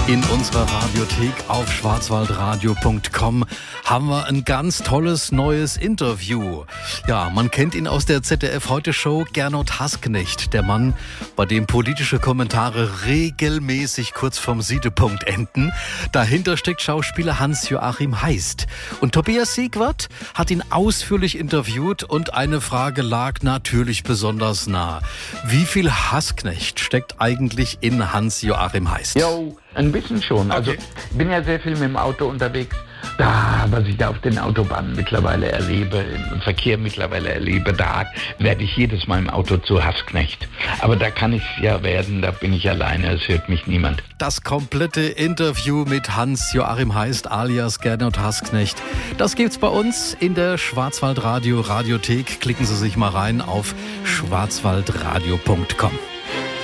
In unserer Radiothek auf schwarzwaldradio.com haben wir ein ganz tolles neues Interview. Ja, man kennt ihn aus der ZDF-Heute-Show, Gernot Hassknecht, der Mann, bei dem politische Kommentare regelmäßig kurz vorm Siedepunkt enden. Dahinter steckt Schauspieler Hans-Joachim Heist. Und Tobias Siegwart hat ihn ausführlich interviewt und eine Frage lag natürlich besonders nah. Wie viel Hassknecht steckt eigentlich in Hans-Joachim Heist? Jo, ein bisschen schon. Also ich bin ja sehr viel mit dem Auto unterwegs. Was ich da auf den Autobahnen mittlerweile erlebe, im Verkehr mittlerweile erlebe, da werde ich jedes Mal im Auto zu Hassknecht. Aber da kann ich es ja werden, da bin ich alleine, es hört mich niemand. Das komplette Interview mit Hans-Joachim Heist alias Gernot Hassknecht, das gibt's bei uns in der Schwarzwaldradio Radiothek. Klicken Sie sich mal rein auf schwarzwaldradio.com.